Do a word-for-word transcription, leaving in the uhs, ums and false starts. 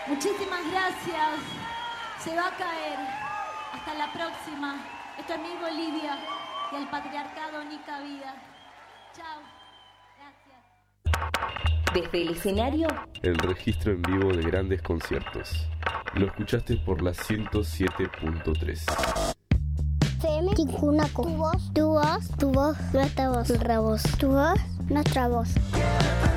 Muchísimas gracias. Se va a caer. Hasta la próxima. Esto es mi Bolivia y el patriarcado ni cabida. Chao. Gracias. Desde el escenario, el registro en vivo de grandes conciertos. Lo escuchaste por la ciento siete punto tres. F M Tijunaco. Tu voz, tu voz, tu voz, nuestra voz. Nuestra voz, tu voz, nuestra voz.